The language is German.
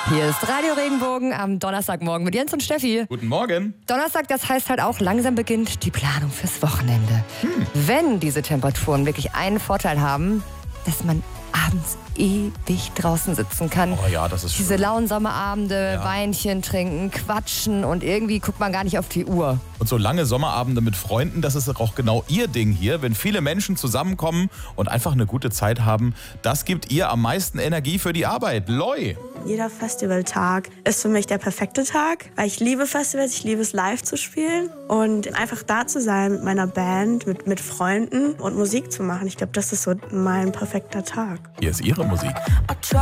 Hier ist Radio Regenbogen am Donnerstagmorgen mit Jens und Steffi. Guten Morgen. Donnerstag, das heißt halt auch, langsam beginnt die Planung fürs Wochenende. Wenn diese Temperaturen wirklich einen Vorteil haben, dass man abends ewig draußen sitzen kann. Oh ja, das ist schön. Diese lauen Sommerabende, Weinchen trinken, quatschen und irgendwie guckt man gar nicht auf die Uhr. Und so lange Sommerabende mit Freunden, das ist auch genau ihr Ding hier. Wenn viele Menschen zusammenkommen und einfach eine gute Zeit haben, das gibt ihr am meisten Energie für die Arbeit. Loi. Jeder Festivaltag ist für mich der perfekte Tag, weil ich liebe Festivals, ich liebe es live zu spielen und einfach da zu sein mit meiner Band, mit Freunden und Musik zu machen. Ich glaube, das ist so mein perfekter Tag. Hier ist ihre Musik.